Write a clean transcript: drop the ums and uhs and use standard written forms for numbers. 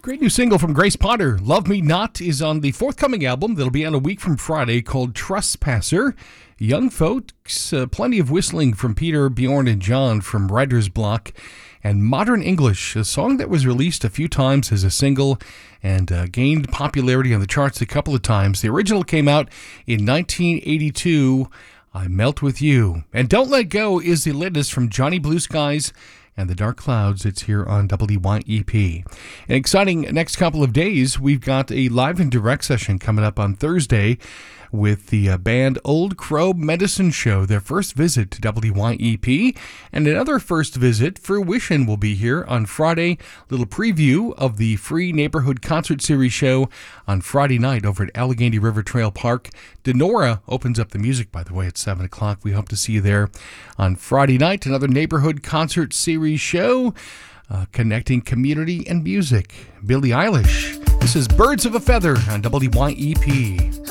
Great new single from Grace Potter, Love Me Not, is on the forthcoming album that'll be out a week from Friday called Trespasser. Young folks, plenty of whistling from Peter, Bjorn, and John from Writer's Block. And Modern English, a song that was released a few times as a single and gained popularity on the charts a couple of times. The original came out in 1982, I Melt With You. And Don't Let Go is the latest from Johnny Blue Skies and the Dark Clouds. It's here on WYEP. An exciting next couple of days. We've got a live and direct session coming up on Thursday with the band Old Crow Medicine Show, their first visit to WYEP, and another first visit. Fruition will be here on Friday. Little preview of the free neighborhood concert series show on Friday night over at Allegheny River Trail Park. Denora opens up the music, by the way, at 7 o'clock. We hope to see you there on Friday night. Another neighborhood concert series show connecting community and music. Billie Eilish. This is Birds of a Feather on WYEP.